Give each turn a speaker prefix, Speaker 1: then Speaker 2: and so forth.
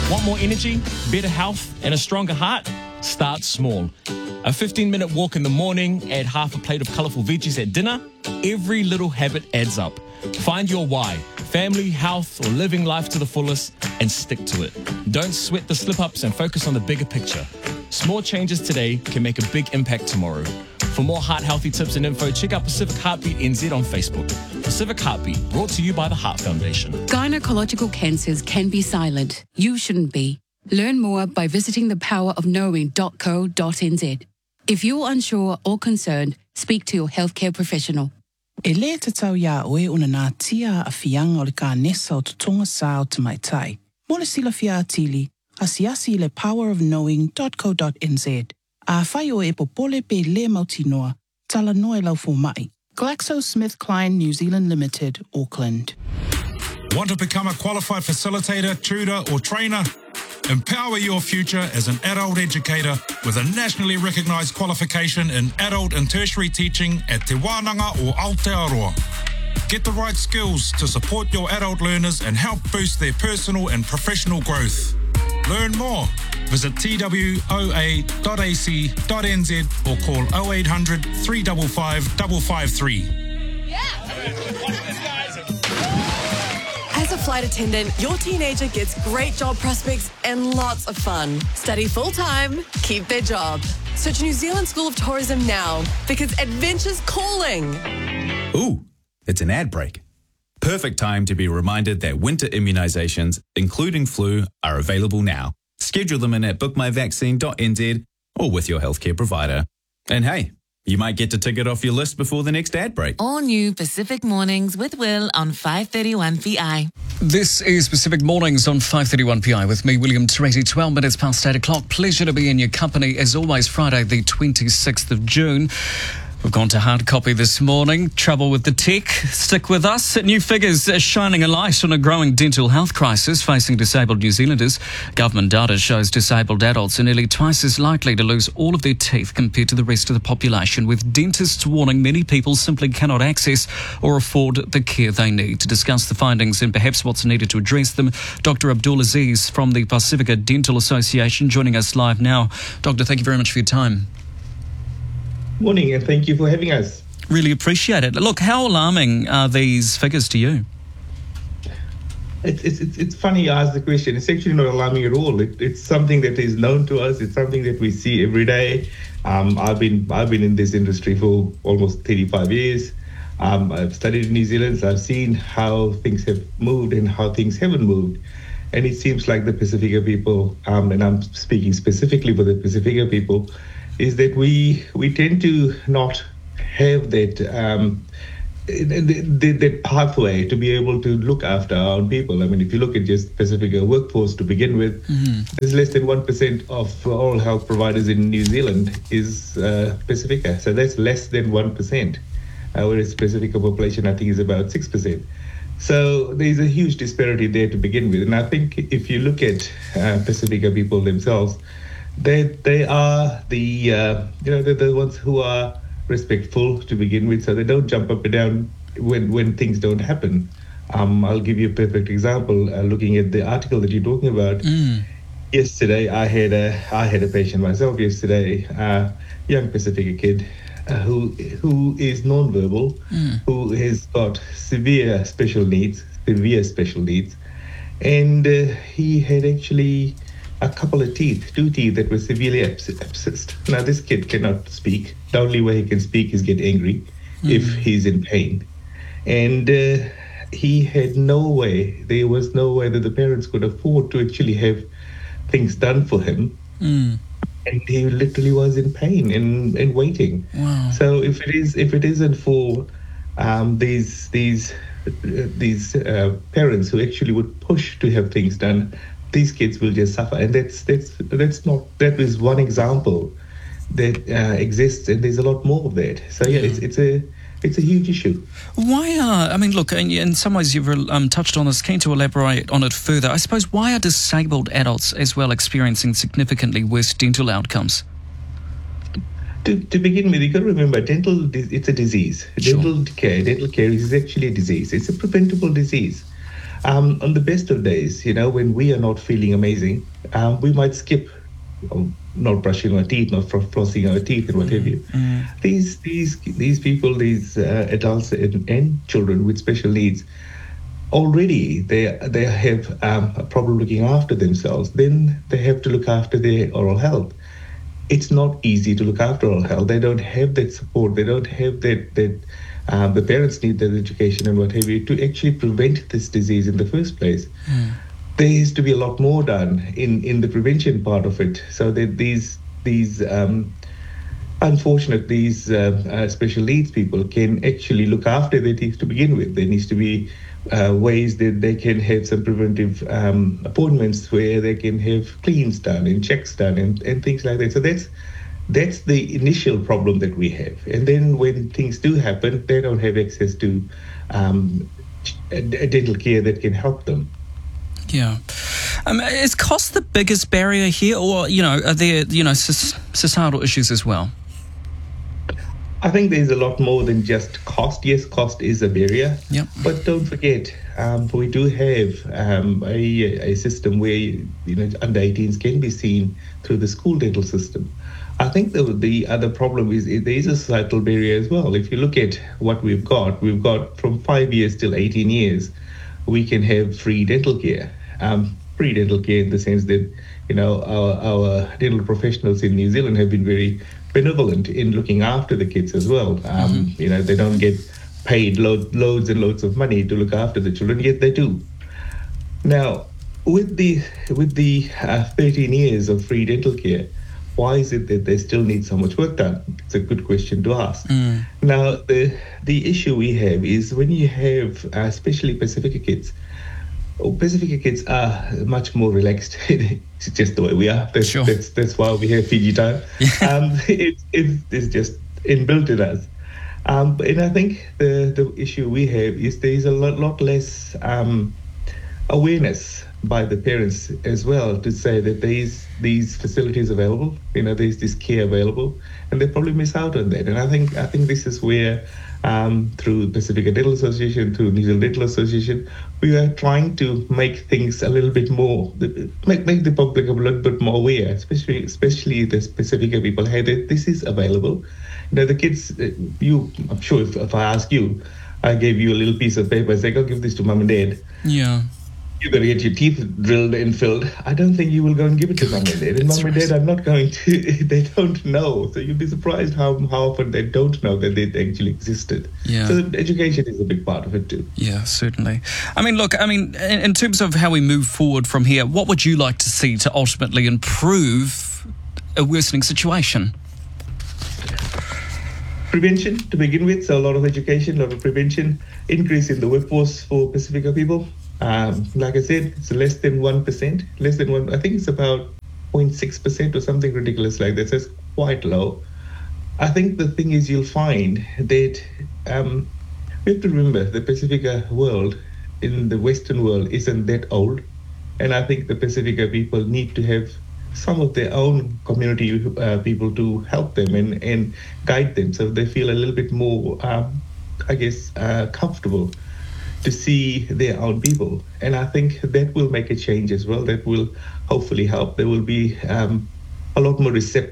Speaker 1: Want more energy, better health, and a stronger heart? Start small. A 15-minute walk in the morning, add half a plate of colourful veggies at dinner. Every little habit adds up. Find your why, family, health, or living life to the fullest, and stick to it. Don't sweat the slip-ups and focus on the bigger picture. Small changes today can make a big impact tomorrow. For more heart-healthy tips and info, check out Pacific Heartbeat NZ on Facebook. Pacific Heartbeat, brought to you by the Heart Foundation.
Speaker 2: Gynecological cancers can be silent. You shouldn't be. Learn more by visiting thepowerofknowing.co.nz. If you're unsure or concerned, speak to your healthcare professional.
Speaker 3: E le te tau ia oe una nā tia a whianga o le ka nesa o tutonga sā o te maitai. Mo le sila fia atili, asiasi le powerofknowing.co.nz. A whai o e popole pe le mautinoa, tala noe lau fō mai. GlaxoSmithKline New Zealand Limited, Auckland.
Speaker 4: Want to become a qualified facilitator, tutor or trainer? Empower your future as an adult educator with a nationally recognised qualification in adult and tertiary teaching at Te Wānanga or Aotearoa. Get the right skills to support your adult learners and help boost their personal and professional growth. Learn more. Visit twoa.ac.nz or call 0800 355 553.
Speaker 5: As a flight attendant, your teenager gets great job prospects and lots of fun. Study full-time, keep their job. Search New Zealand School of Tourism now because adventure's calling.
Speaker 6: Ooh, it's an ad break. Perfect time to be reminded that winter immunisations, including flu, are available now. Schedule them in at bookmyvaccine.nz or with your healthcare provider. And hey, you might get to tick it off your list before the next ad break.
Speaker 7: All new Pacific Mornings with Will on 531 PI.
Speaker 8: This is Pacific Mornings on 531 PI with me, William Teresi, 12 minutes past 8 o'clock. Pleasure to be in your company as always, Friday the 26th of June. We've gone to hard copy this morning. Trouble with the tech. Stick with us. New figures are shining a light on a growing dental health crisis facing disabled New Zealanders. Government data shows disabled adults are nearly twice as likely to lose all of their teeth compared to the rest of the population, with dentists warning many people simply cannot access or afford the care they need. To discuss the findings and perhaps what's needed to address them, Dr. Abdul Aziz from the Pacifica Dental Association joining us live now. Doctor, thank you very much for your time.
Speaker 9: Morning, and thank you for having us.
Speaker 8: Really appreciate it. Look, how alarming are these figures to you?
Speaker 9: It's funny you ask the question. It's actually not alarming at all. It's something that is known to us. It's something that we see every day. I've been in this industry for almost 35 years. I've studied in New Zealand, so I've seen how things have moved and how things haven't moved. And it seems like the Pacifica people, and I'm speaking specifically for the Pacifica people, is that we tend to not have that that pathway to be able to look after our own people. I mean, if you look at just Pacifica workforce to begin with, there's less than 1% of all health providers in New Zealand is Pacifica. So that's less than 1%, whereas Pacifica population, I think, is about 6%. So there's a huge disparity there to begin with. And I think if you look at Pacifica people themselves, they are the ones who are respectful to begin with, so they don't jump up and down when things don't happen. I'll give you a perfect example. Looking at the article that you're talking about, yesterday I had a patient myself yesterday, young Pacifica kid who is nonverbal, who has got severe special needs, and he had actually a couple of teeth, 2 teeth that were severely abscessed. Now, this kid cannot speak. The only way he can speak is get angry if he's in pain. And he had no way, there was no way that the parents could afford to actually have things done for him. And he literally was in pain and waiting.
Speaker 8: Wow.
Speaker 9: So if it isn't for these parents who actually would push to have things done, these kids will just suffer. And that is one example that exists, and there's a lot more of that. So yeah, it's a huge issue.
Speaker 8: Why are, look, in some ways you've touched on this, keen to elaborate on it further. I suppose, why are disabled adults as well experiencing significantly worse dental outcomes?
Speaker 9: To begin with, you've got to remember, it's a disease.
Speaker 8: Sure.
Speaker 9: Dental care is actually a disease. It's a preventable disease. On the best of days, when we are not feeling amazing, we might skip not brushing our teeth, not flossing our teeth, and what have you. These people, these adults and children with special needs, already they have a problem looking after themselves. Then they have to look after their oral health. It's not easy to look after oral health. They don't have that support. They don't have that the parents need that education and what have you to actually prevent this disease in the first place. There has to be a lot more done in the prevention part of it, so that these special needs people can actually look after their teeth to begin with. There needs to be ways that they can have some preventive appointments where they can have cleans done and checks done and things like that. So that's the initial problem that we have. And then when things do happen, they don't have access to dental care that can help them.
Speaker 8: Yeah. Is cost the biggest barrier here, or, are there, societal issues as well?
Speaker 9: I think there's a lot more than just cost. Yes, cost is a barrier.
Speaker 8: Yep.
Speaker 9: But don't forget, we do have a system where, under 18s can be seen through the school dental system. I think the other problem is there is a societal barrier as well. If you look at what we've got from 5 years till 18 years, we can have free dental care. Free dental care in the sense that, our dental professionals in New Zealand have been very benevolent in looking after the kids as well. They don't get paid loads and loads of money to look after the children, yet they do. Now, with the 13 years of free dental care, why is it that they still need so much work done? It's a good question to ask. Now, the issue we have is when you have, especially Pacifica kids are much more relaxed. It's just the way we are. That's why we have Fiji time. It's just inbuilt in us. And I think the issue we have is there is a lot less awareness by the parents as well to say that there's these facilities available, there's this care available, and they probably miss out on that. And I think this is where through Pacifica Dental Association, through New Zealand Dental Association, we are trying to make things a little bit more, make the public a little bit more aware, especially the Pacifica people, hey, that this is available. The kids, I'm sure if I ask you, I gave you a little piece of paper, say, go give this to mom and dad.
Speaker 8: Yeah.
Speaker 9: You're going to get your teeth drilled and filled. I don't think you will go and give it to mom and dad. And mom and dad are not going to, they don't know. So you'd be surprised how often they don't know that it actually existed.
Speaker 8: Yeah.
Speaker 9: So education is a big part of it too.
Speaker 8: Yeah, certainly. In terms of how we move forward from here, what would you like to see to ultimately improve a worsening situation?
Speaker 9: Prevention to begin with. So a lot of education, a lot of prevention, increase in the workforce for Pacifica people. Like I said, it's less than 1%. I think it's about 0.6% or something ridiculous like that. So it's quite low. I think the thing is you'll find that we have to remember the Pacifica world in the Western world isn't that old. And I think the Pacifica people need to have some of their own community people to help them and guide them so they feel a little bit more, comfortable to see their own people. And I think that will make a change as well. That will hopefully help. There will be a lot more